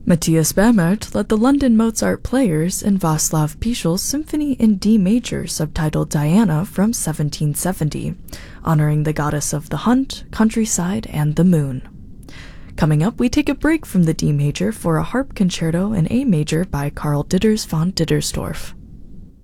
Matthias Bamert led the London Mozart Players in Václav Pichel's Symphony in D major subtitled Diana from 1770, honoring the goddess of the hunt, countryside, and the moon. Coming up, we take a break from the D major for a harp concerto in A major by Karl Ditters von Dittersdorf.